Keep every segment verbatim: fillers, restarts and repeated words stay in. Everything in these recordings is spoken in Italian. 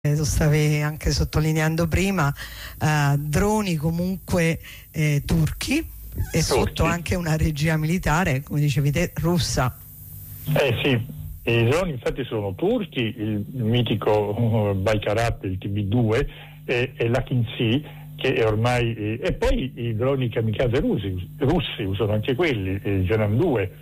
lo stavi anche sottolineando prima, eh, droni comunque eh, turchi e sotto anche una regia militare, come dicevi te, russa. Eh sì, i droni infatti sono turchi, il mitico uh, Baikarat, il T B due e, e l'Akinci, che è ormai eh, e poi i droni kamikaze russi, russi usano anche quelli, il Janam due,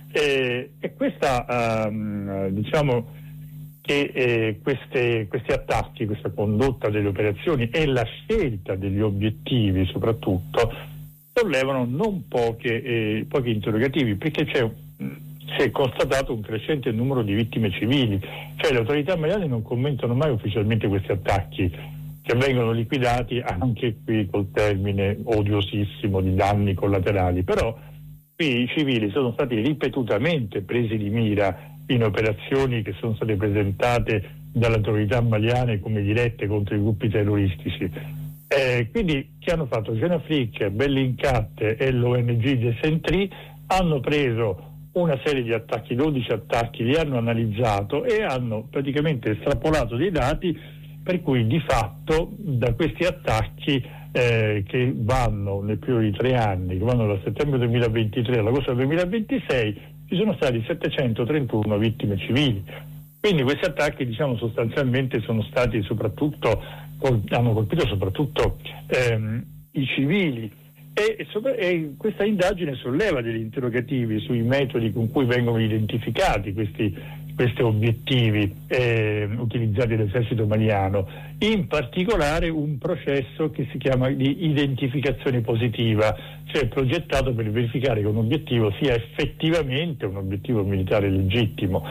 e, e questa um, diciamo che eh, queste, questi attacchi, questa condotta delle operazioni e la scelta degli obiettivi soprattutto sollevano non poche, eh, pochi interrogativi, perché c'è, si è constatato un crescente numero di vittime civili, cioè le autorità maliane non commentano mai ufficialmente questi attacchi, che vengono liquidati anche qui col termine odiosissimo di danni collaterali, però qui i civili sono stati ripetutamente presi di mira in operazioni che sono state presentate dalle autorità maliane come dirette contro i gruppi terroristici. Eh, quindi che hanno fatto Genafric, Bellingcat e l'O N G de Sentry hanno preso una serie di attacchi, dodici attacchi, li hanno analizzato e hanno praticamente estrapolato dei dati per cui di fatto da questi attacchi eh, che vanno nel periodo di tre anni, che vanno da settembre duemilaventitré all'agosto duemilaventisei, ci sono stati settecentotrentuno vittime civili. Quindi questi attacchi, diciamo, sostanzialmente sono stati soprattutto, hanno colpito soprattutto ehm, i civili e, sopra, e questa indagine solleva degli interrogativi sui metodi con cui vengono identificati questi, questi obiettivi eh, utilizzati dall'esercito maliano, in particolare un processo che si chiama di identificazione positiva, cioè progettato per verificare che un obiettivo sia effettivamente un obiettivo militare legittimo,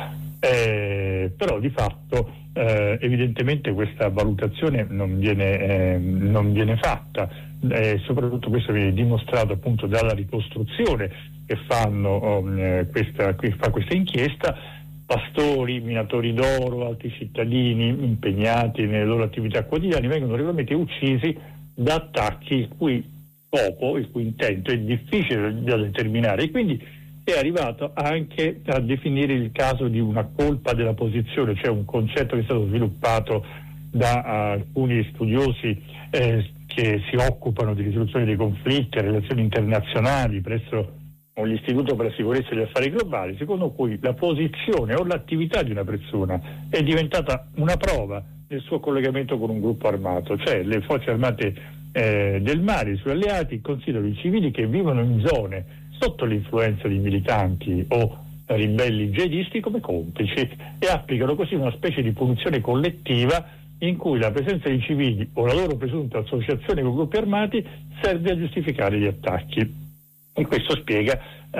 eh, però di fatto eh, evidentemente questa valutazione non viene, eh, non viene fatta, eh, soprattutto questo viene dimostrato appunto dalla ricostruzione che fanno um, questa, che fa questa inchiesta. Pastori, minatori d'oro, altri cittadini impegnati nelle loro attività quotidiane vengono regolarmente uccisi da attacchi il cui scopo, il cui intento è difficile da determinare, e quindi è arrivato anche a definire il caso di una colpa della posizione, cioè un concetto che è stato sviluppato da uh, alcuni studiosi eh, che si occupano di risoluzione dei conflitti e relazioni internazionali presso l'Istituto per la sicurezza e gli affari globali, secondo cui la posizione o l'attività di una persona è diventata una prova del suo collegamento con un gruppo armato, cioè le forze armate eh, del mare, i suoi alleati considerano i civili che vivono in zone sotto l'influenza di militanti o ribelli jihadisti come complici e applicano così una specie di punizione collettiva in cui la presenza di civili o la loro presunta associazione con gruppi armati serve a giustificare gli attacchi. E questo spiega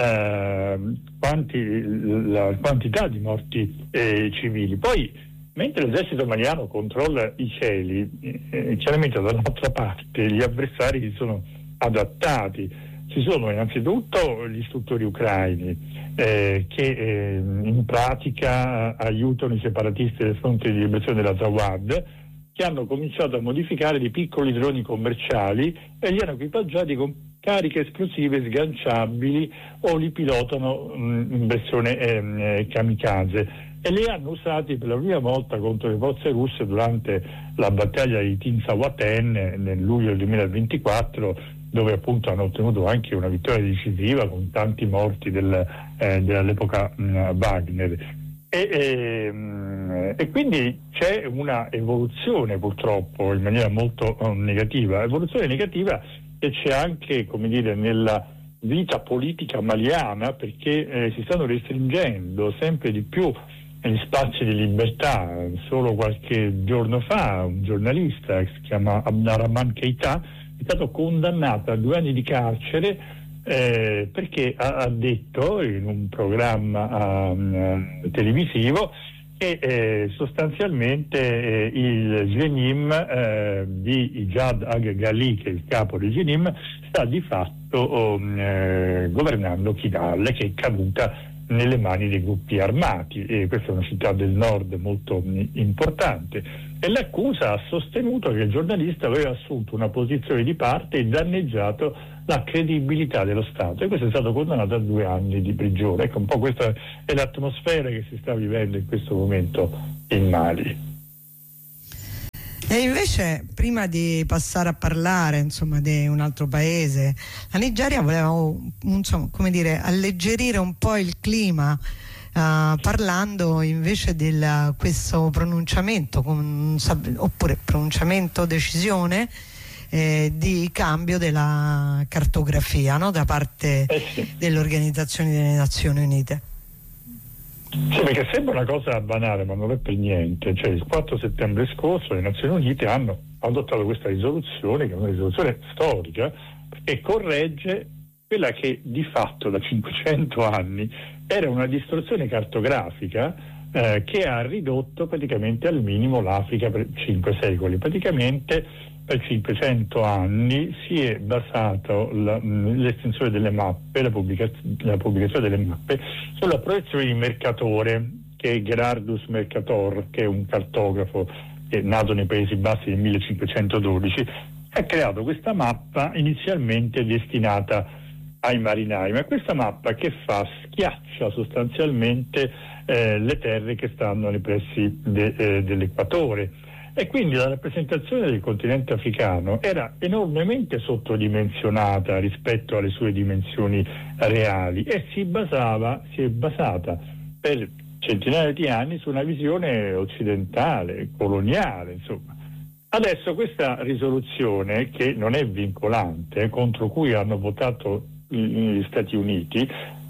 eh, quanti, la quantità di morti eh, civili. Poi, mentre l'esercito maliano controlla i cieli, eh, chiaramente dall'altra parte gli avversari si sono adattati. Ci sono innanzitutto gli istruttori ucraini eh, che eh, in pratica aiutano i separatisti del fronte di liberazione della Zawad, che hanno cominciato a modificare dei piccoli droni commerciali e li hanno equipaggiati con cariche esplosive sganciabili o li pilotano mh, in versione eh, kamikaze, e li hanno usati per la prima volta contro le forze russe durante la battaglia di Tinsawaten nel luglio del duemilaventiquattro, dove appunto hanno ottenuto anche una vittoria decisiva con tanti morti del, eh, dell'epoca mh, Wagner. E, e, e quindi c'è una evoluzione purtroppo in maniera molto uh, negativa, evoluzione negativa che c'è anche, come dire, nella vita politica maliana, perché eh, si stanno restringendo sempre di più gli spazi di libertà. Solo qualche giorno fa un giornalista che si chiama Abdurrahman Keita è stato condannato a due anni di carcere eh, perché ha, ha detto in un programma um, televisivo che eh, sostanzialmente eh, il Jenim eh, di Ijad Ag-Ghali, che è il capo del Jenim, sta di fatto um, eh, governando Kidal, che è caduta nelle mani dei gruppi armati, e questa è una città del nord molto mh, importante, e l'accusa ha sostenuto che il giornalista aveva assunto una posizione di parte e danneggiato la credibilità dello Stato, e questo è stato condannato a due anni di prigione. Ecco, un po' questa è l'atmosfera che si sta vivendo in questo momento in Mali. E invece, prima di passare a parlare insomma di un altro paese, la Nigeria, voleva insomma, come dire, alleggerire un po' il clima, uh, parlando invece di questo pronunciamento con, oppure pronunciamento decisione eh, di cambio della cartografia, no? Da parte eh sì. dell'Organizzazione delle Nazioni Unite. Sì, perché sembra una cosa banale, ma non è per niente. Cioè, il quattro settembre scorso le Nazioni Unite hanno adottato questa risoluzione, che è una risoluzione storica, che corregge quella che di fatto da cinquecento anni era una distorsione cartografica eh, che ha ridotto praticamente al minimo l'Africa per cinque secoli. Praticamente per cinquecento anni si è basato la, l'estensione delle mappe, la, pubblicaz- la pubblicazione delle mappe, sulla proiezione di Mercatore, che è Gerardus Mercator, che è un cartografo che è nato nei Paesi Bassi nel millecinquecentododici, ha creato questa mappa inizialmente destinata ai marinai, ma questa mappa che fa? Schiaccia sostanzialmente eh, le terre che stanno nei pressi de- eh, dell'equatore. E quindi la rappresentazione del continente africano era enormemente sottodimensionata rispetto alle sue dimensioni reali e si basava, si è basata per centinaia di anni su una visione occidentale, coloniale, insomma. Adesso questa risoluzione, che non è vincolante, contro cui hanno votato gli Stati Uniti,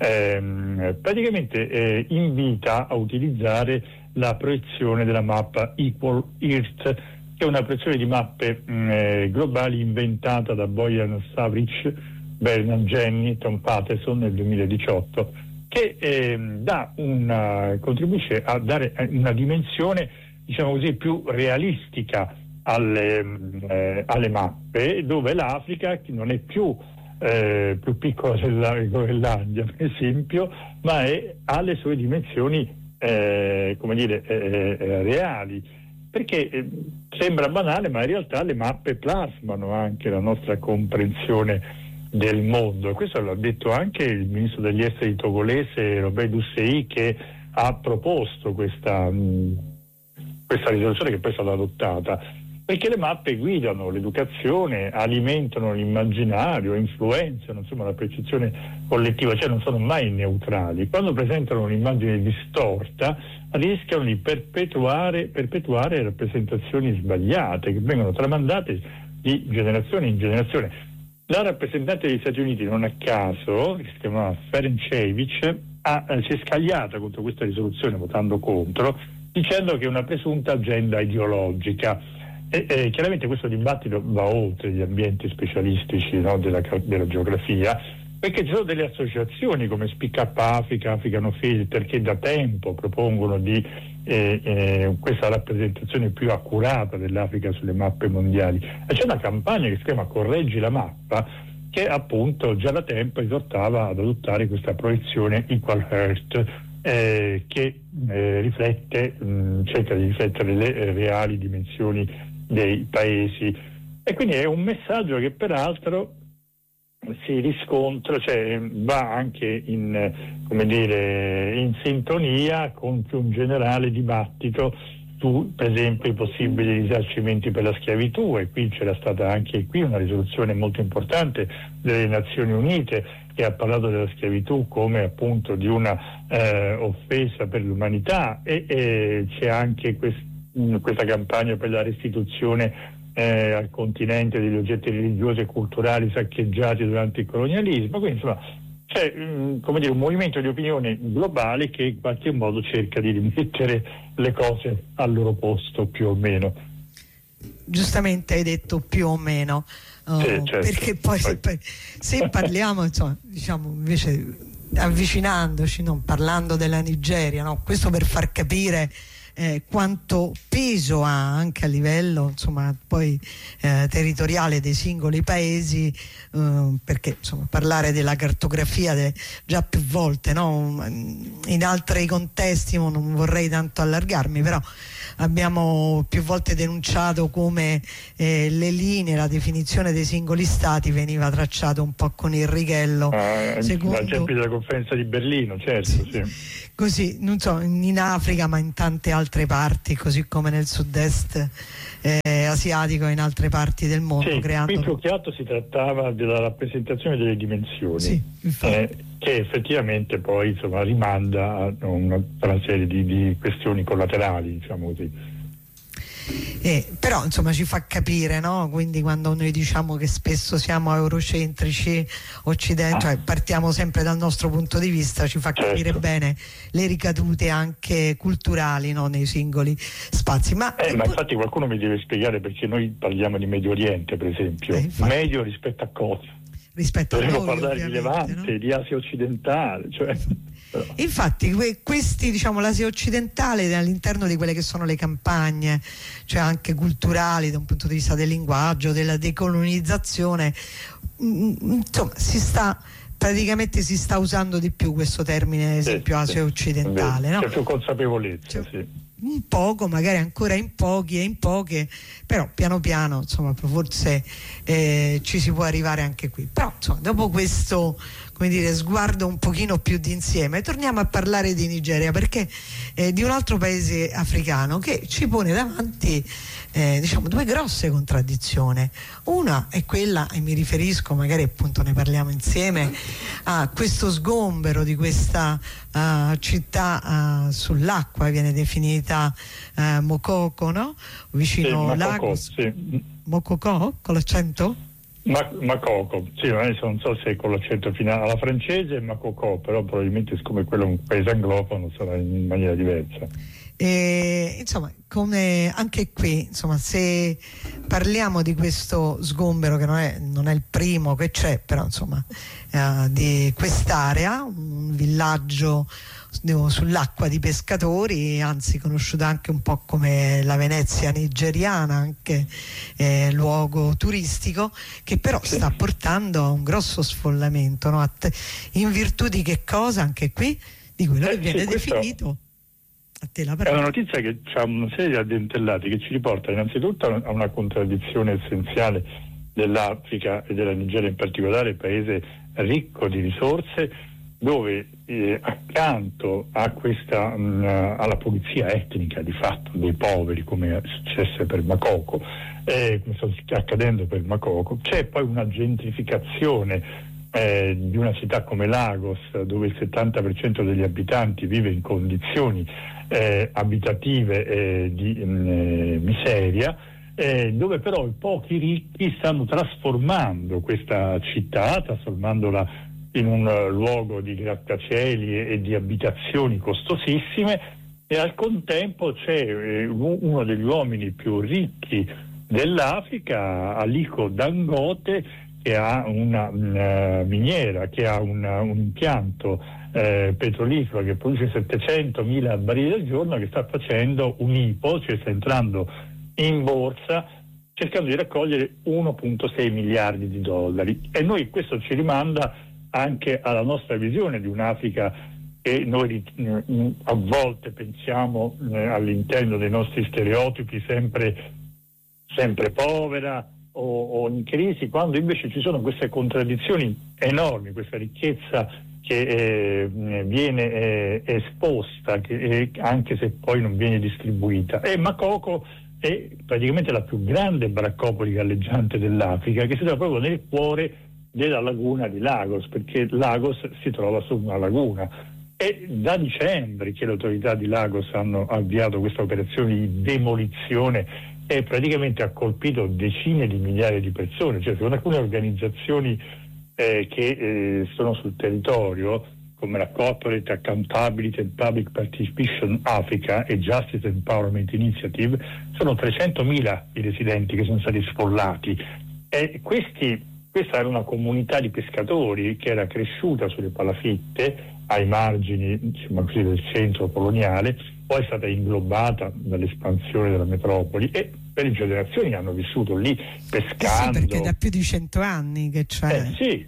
ehm, praticamente eh, invita a utilizzare la proiezione della mappa Equal Earth, che è una proiezione di mappe mh, eh, globali inventata da Boyan Savich, Bernard Jenny e Tom Patterson nel duemiladiciotto, che eh, dà una, contribuisce a dare una dimensione, diciamo così, più realistica alle, eh, alle mappe, dove l'Africa non è più eh, più piccola della Groenlandia, per esempio, ma è, ha le sue dimensioni Eh, come dire, eh, eh, reali, perché eh, sembra banale, ma in realtà le mappe plasmano anche la nostra comprensione del mondo. Questo l'ha detto anche il ministro degli esteri togolese Robert Dussey, che ha proposto questa, mh, questa risoluzione, che poi è stata adottata, perché le mappe guidano l'educazione, alimentano l'immaginario, influenzano insomma la percezione collettiva, cioè non sono mai neutrali. Quando presentano un'immagine distorta rischiano di perpetuare, perpetuare rappresentazioni sbagliate che vengono tramandate di generazione in generazione. La rappresentante degli Stati Uniti, non a caso, che si chiama Ferencevich, ha, eh, si è scagliata contro questa risoluzione votando contro, dicendo che è una presunta agenda ideologica. E, e chiaramente questo dibattito va oltre gli ambienti specialistici, no, della, della geografia, perché ci sono delle associazioni come Speak Up Africa, African Filter, che da tempo propongono di eh, eh, questa rappresentazione più accurata dell'Africa sulle mappe mondiali. E c'è una campagna che si chiama Correggi la mappa, che appunto già da tempo esortava ad adottare questa proiezione Equal Earth, eh, che eh, riflette, mh, cerca di riflettere le eh, reali dimensioni dei paesi. E quindi è un messaggio che peraltro si riscontra, cioè va anche in, come dire, in sintonia con più un generale dibattito su, per esempio, i possibili risarcimenti per la schiavitù, e qui c'era stata anche qui una risoluzione molto importante delle Nazioni Unite che ha parlato della schiavitù come appunto di una eh, offesa per l'umanità, e, e c'è anche quest- questa campagna per la restituzione eh, al continente degli oggetti religiosi e culturali saccheggiati durante il colonialismo. Quindi insomma c'è mh, come dire, un movimento di opinione globale che in qualche modo cerca di rimettere le cose al loro posto, più o meno. Giustamente hai detto più o meno, uh, sì, certo. Perché poi se, se parliamo, insomma, diciamo invece avvicinandoci, non parlando della Nigeria, no? Questo per far capire Eh, quanto peso ha anche a livello insomma poi eh, territoriale dei singoli paesi, eh, perché insomma parlare della cartografia de, già più volte, no? In altri contesti non vorrei tanto allargarmi, però abbiamo più volte denunciato come eh, le linee, la definizione dei singoli stati veniva tracciato un po' con il righello, ah, secondo... ad esempio della conferenza di Berlino, certo, sì. Così, non so, in Africa ma in tante altre altre parti, così come nel sud-est eh, asiatico e in altre parti del mondo. Sì, creando... qui più che altro si trattava della rappresentazione delle dimensioni, sì, eh, che effettivamente poi insomma rimanda a una, una serie di, di questioni collaterali, diciamo così. Eh, però insomma ci fa capire, no? Quindi quando noi diciamo che spesso siamo eurocentrici, occidentali, cioè partiamo sempre dal nostro punto di vista, ci fa capire certo. bene le ricadute anche culturali, no? Nei singoli spazi. Ma, eh, ma infatti qualcuno mi deve spiegare perché noi parliamo di Medio Oriente, per esempio, eh, medio rispetto a cosa? Rispetto Dovremmo a noi, parlare di Levante, no? di Asia occidentale, cioè... Infatti questi, diciamo, l'Asia occidentale all'interno di quelle che sono le campagne, cioè anche culturali da un punto di vista del linguaggio, della decolonizzazione, insomma si sta praticamente si sta usando di più questo termine, ad esempio sì, Asia occidentale, sì, no? C'è più consapevolezza, cioè, sì. Un poco, magari ancora in pochi e in poche, però piano piano insomma forse eh, ci si può arrivare anche qui. Però insomma dopo questo, come dire, sguardo un pochino più d'insieme, torniamo a parlare di Nigeria, perché eh, di un altro paese africano che ci pone davanti eh, diciamo due grosse contraddizioni. Una è quella, e mi riferisco, magari appunto ne parliamo insieme, a questo sgombero di questa uh, città uh, sull'acqua, viene definita uh, Mokoko, no? Vicino sì, Lagos. Sì. Mokoko con l'accento? Ma, Makoko, sì, non so se con l'accento finale alla francese è Makoko, però probabilmente siccome quello è un paese anglofono sarà in maniera diversa. E, insomma, come anche qui, insomma, se parliamo di questo sgombero che non è, non è il primo che c'è, però insomma, eh, di quest'area, un villaggio sull'acqua di pescatori, anzi conosciuta anche un po' come la Venezia nigeriana, anche eh, luogo turistico, che però sta portando a un grosso sfollamento, no? In virtù di che cosa? Anche qui di quello eh, che viene sì, definito a te la è una notizia che ha una serie di addentellati che ci riporta innanzitutto a una contraddizione essenziale dell'Africa e della Nigeria in particolare, paese ricco di risorse, dove eh, accanto a questa mh, alla pulizia etnica di fatto dei poveri, come è successo per Makoko, eh, come sta accadendo per Makoko, c'è poi una gentrificazione eh, di una città come Lagos, dove il settanta per cento degli abitanti vive in condizioni eh, abitative eh, di mh, miseria, eh, dove però i pochi ricchi stanno trasformando questa città, trasformandola in un luogo di grattacieli e, e di abitazioni costosissime, e al contempo c'è eh, uno degli uomini più ricchi dell'Africa, Aliko Dangote, che ha una, una miniera, che ha una, un impianto eh, petrolifero che produce settecentomila barili al giorno, che sta facendo un I P O, cioè sta entrando in borsa cercando di raccogliere uno virgola sei miliardi di dollari. E noi questo ci rimanda anche alla nostra visione di un'Africa che noi a volte pensiamo eh, all'interno dei nostri stereotipi sempre, sempre povera o, o in crisi, quando invece ci sono queste contraddizioni enormi, questa ricchezza che eh, viene eh, esposta, che, eh, anche se poi non viene distribuita. E Makoko è praticamente la più grande baraccopoli galleggiante dell'Africa, che si trova proprio nel cuore della laguna di Lagos, perché Lagos si trova su una laguna. E da dicembre che le autorità di Lagos hanno avviato questa operazione di demolizione e praticamente ha colpito decine di migliaia di persone, cioè secondo alcune organizzazioni eh, che eh, sono sul territorio, come la Corporate Accountability and Public Participation Africa e Justice Empowerment Initiative, sono trecentomila i residenti che sono stati sfollati. E questi, questa era una comunità di pescatori che era cresciuta sulle palafitte ai margini, diciamo così, del centro coloniale, poi è stata inglobata dall'espansione della metropoli e per generazioni hanno vissuto lì pescando. Eh sì, perché da più di cento anni che c'è. Eh sì,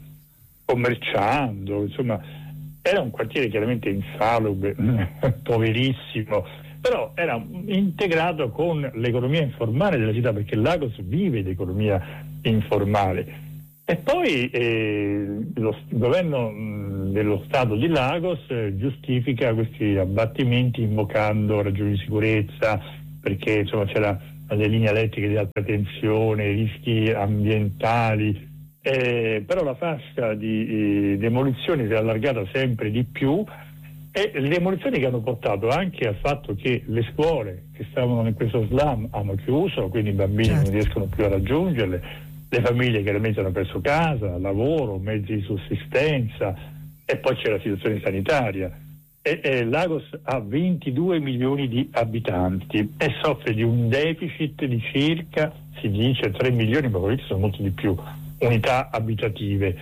commerciando, insomma, era un quartiere chiaramente insalubre, poverissimo, però era integrato con l'economia informale della città, perché Lagos vive di economia informale. E poi eh, lo il governo mh, dello Stato di Lagos eh, giustifica questi abbattimenti invocando ragioni di sicurezza, perché insomma c'era le linee elettriche di alta tensione, rischi ambientali, eh, però la fascia di eh, demolizioni si è allargata sempre di più, e le demolizioni che hanno portato anche al fatto che le scuole che stavano in questo slam hanno chiuso, quindi i bambini certo. non riescono più a raggiungerle, le famiglie chiaramente hanno perso casa, lavoro, mezzi di sussistenza, e poi c'è la situazione sanitaria. E, e Lagos ha ventidue milioni di abitanti e soffre di un deficit di circa, si dice, tre milioni, ma probabilmente sono molto di più, unità abitative.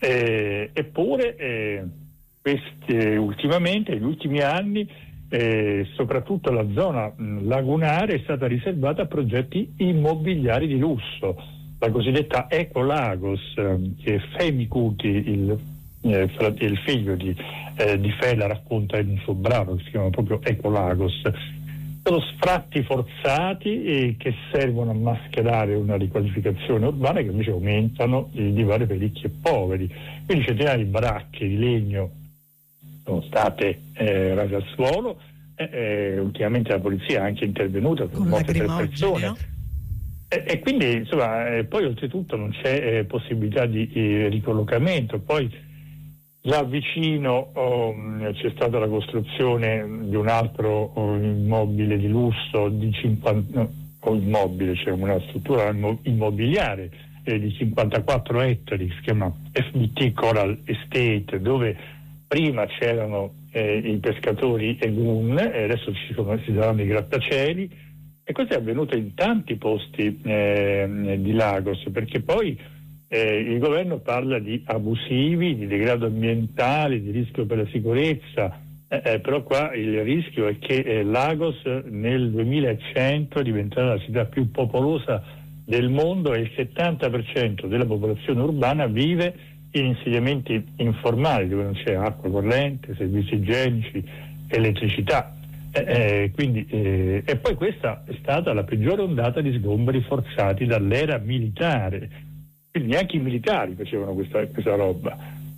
E, eppure eh, queste, ultimamente, negli ultimi anni, eh, soprattutto la zona mh, lagunare è stata riservata a progetti immobiliari di lusso. La cosiddetta Eco Lagos, eh, che Femi Kuti, il, eh, il figlio di, eh, di Fela, racconta in un suo brano che si chiama proprio Eco Lagos. Sono sfratti forzati eh, che servono a mascherare una riqualificazione urbana che invece aumentano il divario per ricchi e poveri. Quindi centinaia di baracche di legno sono state eh, rase al suolo, e eh, ultimamente la polizia è anche intervenuta per molte tre persone. E, e quindi insomma eh, poi oltretutto non c'è eh, possibilità di eh, ricollocamento. Poi là vicino oh, c'è stata la costruzione di un altro oh, immobile di lusso di cinquanta o immobile, cioè una struttura immobiliare eh, di cinquantaquattro ettari, si chiama F B T Coral Estate, dove prima c'erano eh, i pescatori Egun e adesso ci sono, si saranno i grattacieli. E questo è avvenuto in tanti posti eh, di Lagos, perché poi eh, il governo parla di abusivi, di degrado ambientale, di rischio per la sicurezza, eh, eh, però qua il rischio è che eh, Lagos nel duemilacento diventerà la città più popolosa del mondo e il settanta per cento della popolazione urbana vive in insediamenti informali, dove non c'è acqua corrente, servizi igienici, elettricità. Eh, eh, quindi, eh, e poi questa è stata la peggiore ondata di sgomberi forzati dall'era militare, quindi neanche i militari facevano questa, questa roba.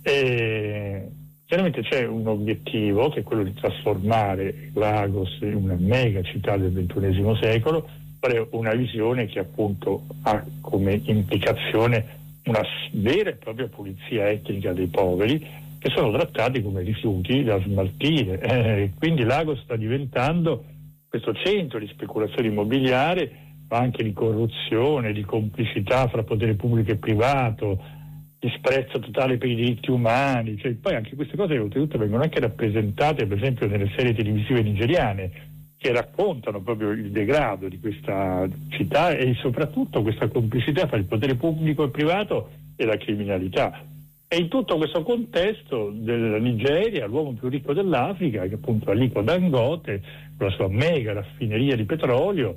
Eh, chiaramente c'è un obiettivo che è quello di trasformare Lagos in una mega città del ventunesimo secolo, però una visione che appunto ha come implicazione una vera e propria pulizia etnica dei poveri, che sono trattati come rifiuti da smaltire. Eh, quindi Lagos sta diventando questo centro di speculazione immobiliare, ma anche di corruzione, di complicità fra potere pubblico e privato, disprezzo totale per i diritti umani. Cioè, poi anche queste cose oltretutto vengono anche rappresentate per esempio nelle serie televisive nigeriane, che raccontano proprio il degrado di questa città e soprattutto questa complicità fra il potere pubblico e privato e la criminalità. E in tutto questo contesto della Nigeria, l'uomo più ricco dell'Africa, che appunto è Aliko Dangote, con la sua mega raffineria di petrolio,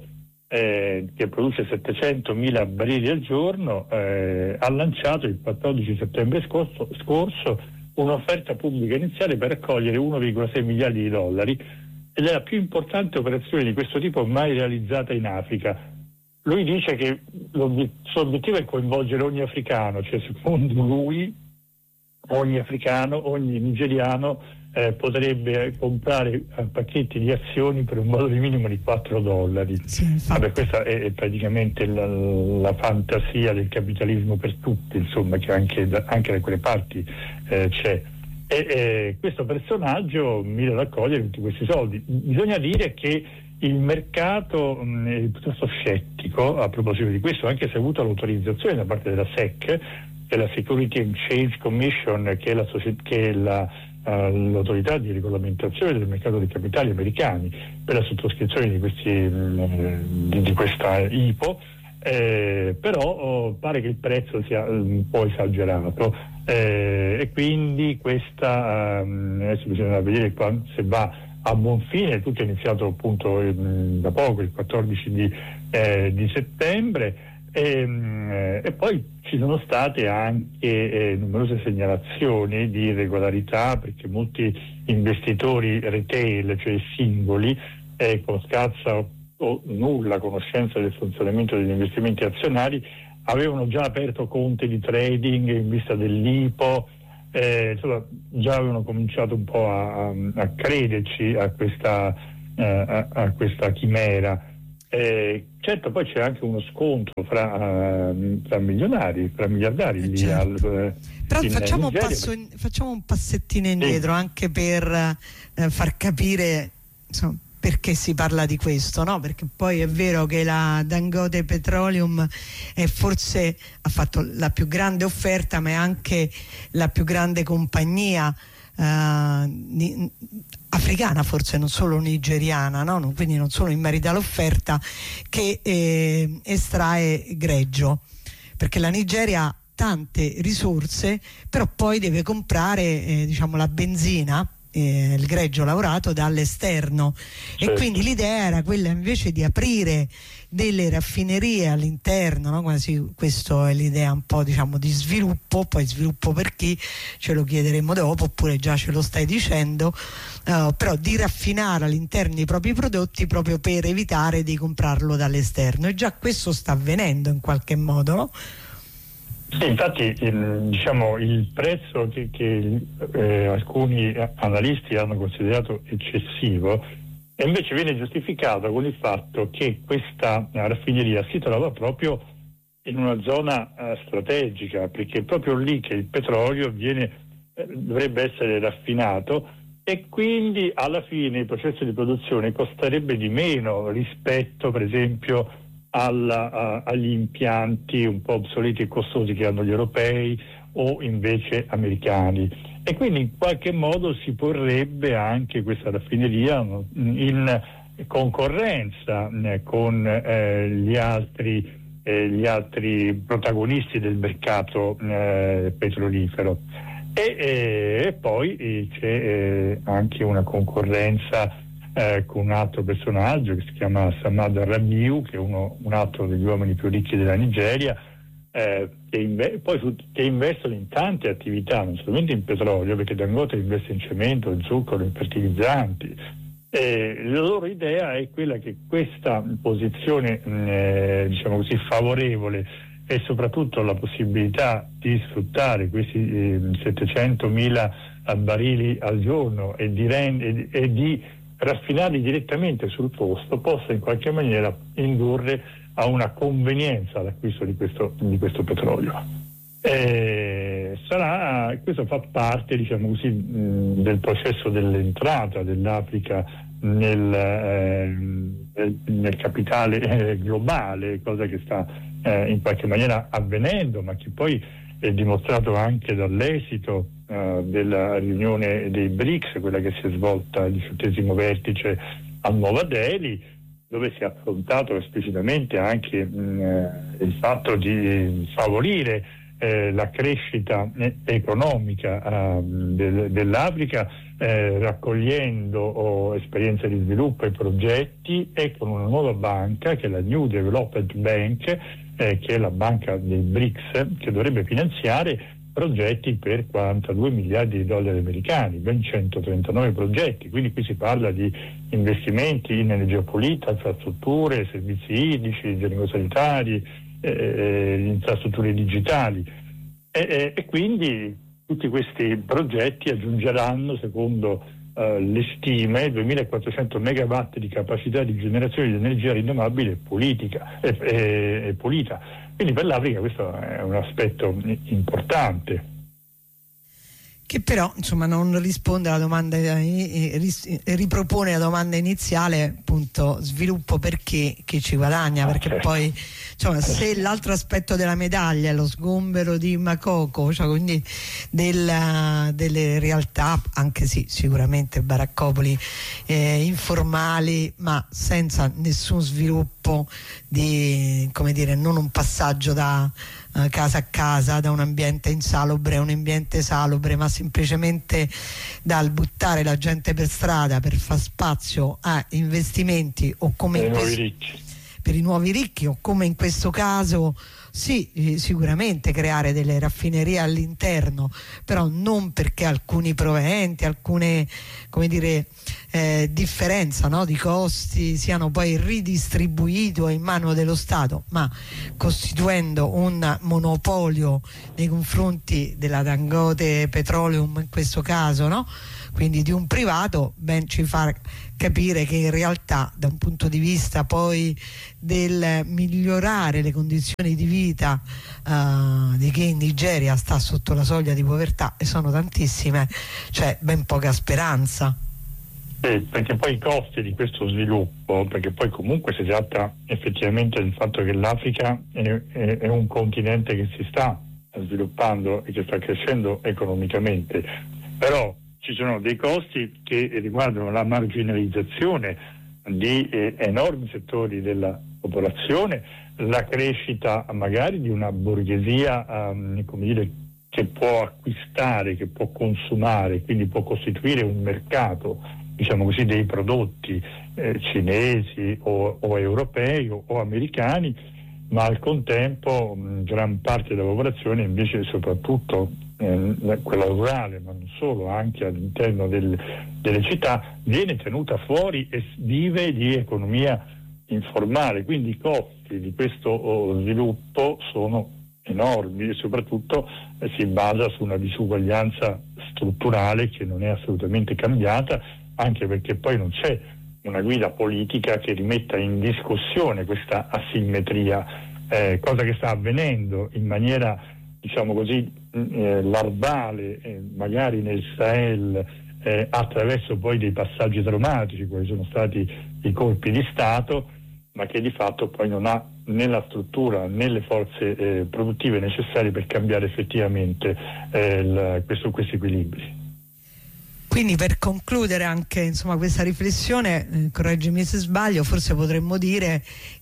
eh, che produce settecentomila barili al giorno, eh, ha lanciato il quattordici settembre scorso, scorso un'offerta pubblica iniziale per raccogliere uno virgola sei miliardi di dollari, ed è la più importante operazione di questo tipo mai realizzata in Africa. Lui dice che il suo obiettivo è coinvolgere ogni africano, cioè secondo lui ogni africano, ogni nigeriano eh, potrebbe comprare eh, pacchetti di azioni per un valore minimo di quattro dollari. Sì, Vabbè, questa è, è praticamente la, la fantasia del capitalismo per tutti, insomma, che anche da, anche da quelle parti eh, c'è. E eh, questo personaggio mira ad raccogliere tutti questi soldi. Bisogna dire che il mercato mh, è piuttosto scettico a proposito di questo, anche se ha avuto l'autorizzazione da parte della S E C, che è la Security Exchange Commission, che è, la, che è la, uh, l'autorità di regolamentazione del mercato dei capitali americani, per la sottoscrizione di, questi, mh, di, di questa I P O, eh, però oh, pare che il prezzo sia un po' esagerato, eh, e quindi questa um, adesso bisogna vedere quando, se va a buon fine. Tutto è iniziato appunto eh, da poco, il quattordici di, eh, di settembre. E, e poi ci sono state anche eh, numerose segnalazioni di irregolarità, perché molti investitori retail, cioè singoli, eh, con scarsa o nulla conoscenza del funzionamento degli investimenti azionari, avevano già aperto conti di trading in vista dell'I P O, eh, insomma già avevano cominciato un po' a, a crederci a questa, eh, a, a questa chimera. Eh, certo, poi c'è anche uno scontro fra, uh, fra milionari, fra miliardari eh, lì certo. al, però in facciamo un, Nigeria. passo in, facciamo un passettino indietro, sì, anche per eh, far capire, insomma, perché si parla di questo, no? Perché poi è vero che la Dangote Petroleum è forse ha fatto la più grande offerta, ma è anche la più grande compagnia Uh, ni, africana, forse non solo nigeriana, no? Quindi non solo in merito all'offerta, che eh, estrae greggio, perché la Nigeria ha tante risorse, però poi deve comprare eh, diciamo la benzina, eh, il greggio lavorato dall'esterno, certo. E quindi l'idea era quella invece di aprire delle raffinerie all'interno, no? Quasi, questa è l'idea un po', diciamo, di sviluppo. Poi sviluppo per chi ce lo chiederemo dopo, oppure già ce lo stai dicendo, uh, però di raffinare all'interno i propri prodotti proprio per evitare di comprarlo dall'esterno, e già questo sta avvenendo in qualche modo, no? Sì, infatti il, diciamo, il prezzo che, che eh, alcuni analisti hanno considerato eccessivo e invece viene giustificato con il fatto che questa raffineria si trova proprio in una zona uh, strategica, perché è proprio lì che il petrolio viene, eh, dovrebbe essere raffinato, e quindi alla fine il processo di produzione costerebbe di meno rispetto per esempio alla, uh, agli impianti un po' obsoleti e costosi che hanno gli europei o invece americani. E quindi in qualche modo si porrebbe anche questa raffineria in concorrenza con eh, gli altri eh, gli altri protagonisti del mercato eh, petrolifero. E, e, e poi eh, c'è eh, anche una concorrenza eh, con un altro personaggio che si chiama Samad Rabiu, che è uno, un altro degli uomini più ricchi della Nigeria, Eh, che, inve- poi su- che investono in tante attività, non solamente in petrolio, perché Dangote investe in cemento, in zucchero, in fertilizzanti. Eh, la loro idea è quella che questa posizione mh, eh, diciamo così favorevole, e soprattutto la possibilità di sfruttare questi eh, settecentomila barili al giorno e di, rend- e, e di raffinarli direttamente sul posto, possa in qualche maniera indurre a una convenienza all'acquisto di questo, di questo petrolio. Eh, sarà, questo fa parte, diciamo così, mh, del processo dell'entrata dell'Africa nel, eh, nel, nel capitale eh, globale, cosa che sta eh, in qualche maniera avvenendo, ma che poi è dimostrato anche dall'esito eh, della riunione dei B R I C S, quella che si è svolta al diciottesimo vertice a Nuova Delhi, dove si è affrontato esplicitamente anche mh, il fatto di favorire eh, la crescita economica eh, del, dell'Africa, eh, raccogliendo oh, esperienze di sviluppo e progetti, e con una nuova banca che è la New Development Bank, eh, che è la banca dei B R I C S, che dovrebbe finanziare progetti per quarantadue miliardi di dollari americani, ben centotrentanove progetti. Quindi qui si parla di investimenti in energia pulita, infrastrutture, servizi idrici, igienico-sanitari, eh, infrastrutture digitali. E, e, e quindi tutti questi progetti aggiungeranno, secondo eh, le stime, duemilaquattrocento megawatt di capacità di generazione di energia rinnovabile e, politica, e, e, e pulita. Quindi per l'Africa questo è un aspetto importante. Che però insomma non risponde alla domanda, eh, ripropone la domanda iniziale, appunto, sviluppo perché chi ci guadagna, perché okay. Poi insomma, se l'altro aspetto della medaglia è lo sgombero di Makoko, cioè quindi della, delle realtà, anche sì, sicuramente baraccopoli eh, informali, ma senza nessun sviluppo di, come dire, non un passaggio da uh, casa a casa, da un ambiente insalubre a un ambiente salubre, ma semplicemente dal buttare la gente per strada per far spazio a investimenti o come nuovi ricchi. per i nuovi ricchi, o come in questo caso sì, sicuramente creare delle raffinerie all'interno, però non perché alcuni proventi, alcune, come dire, eh, differenza, no, di costi siano poi ridistribuiti in mano dello Stato, ma costituendo un monopolio nei confronti della Dangote Petroleum in questo caso, no? Quindi di un privato, ben ci fa capire che in realtà da un punto di vista poi del migliorare le condizioni di vita uh, di chi in Nigeria sta sotto la soglia di povertà, e sono tantissime, c'è ben poca speranza. Sì, perché poi i costi di questo sviluppo, perché poi comunque si tratta effettivamente del fatto che l'Africa è, è, è un continente che si sta sviluppando e che sta crescendo economicamente, però ci sono dei costi che riguardano la marginalizzazione di eh, enormi settori della popolazione, la crescita magari di una borghesia um, come dire, che può acquistare, che può consumare, quindi può costituire un mercato, diciamo così, dei prodotti eh, cinesi o, o europei o, o americani, ma al contempo mh, gran parte della popolazione invece, soprattutto eh, quella rurale, ma non solo, anche all'interno del, delle città, viene tenuta fuori e vive di economia informale, quindi i costi di questo oh, sviluppo sono enormi e soprattutto eh, si basa su una disuguaglianza strutturale che non è assolutamente cambiata, anche perché poi non c'è una guida politica che rimetta in discussione questa asimmetria, eh, cosa che sta avvenendo in maniera, diciamo così, eh, larvale, eh, magari nel Sahel, eh, attraverso poi dei passaggi traumatici, quali sono stati i colpi di Stato, ma che di fatto poi non ha né la struttura né le forze eh, produttive necessarie per cambiare effettivamente eh, il, questo, questi equilibri. Quindi, per concludere anche insomma questa riflessione, eh, correggimi se sbaglio, forse potremmo dire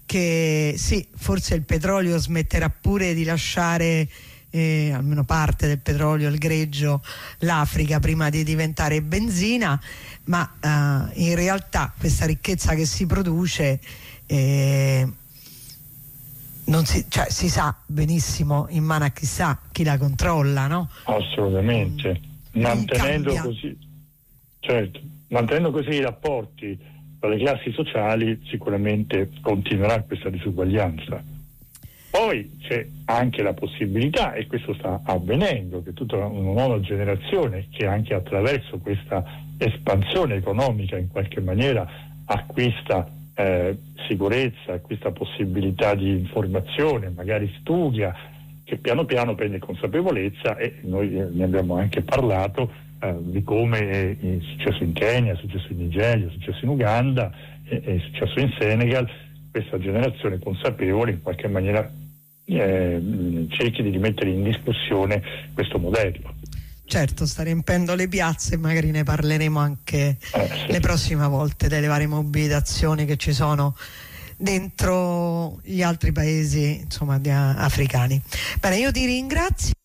che sì, forse il petrolio smetterà pure di lasciare eh, almeno parte del petrolio, il greggio, l'Africa prima di diventare benzina, ma eh, in realtà questa ricchezza che si produce eh, non si, cioè, si sa benissimo in mano a chissà chi la controlla, no? Assolutamente, mm. mantenendo così, certo, mantenendo così i rapporti tra le classi sociali, sicuramente continuerà questa disuguaglianza. Poi c'è anche la possibilità, e questo sta avvenendo, che tutta una nuova generazione che anche attraverso questa espansione economica in qualche maniera acquista eh, sicurezza, acquista possibilità di informazione, magari studia, che piano piano prende consapevolezza, e noi ne abbiamo anche parlato eh, di come è, è successo in Kenya, è successo in Nigeria, è successo in Uganda, è, è successo in Senegal. Questa generazione consapevole in qualche maniera eh, cerchi di rimettere in discussione questo modello. Certo, sta riempendo le piazze, e magari ne parleremo anche eh, sì. le prossime volte, delle varie mobilitazioni che ci sono dentro gli altri paesi, insomma, africani. Bene, io ti ringrazio.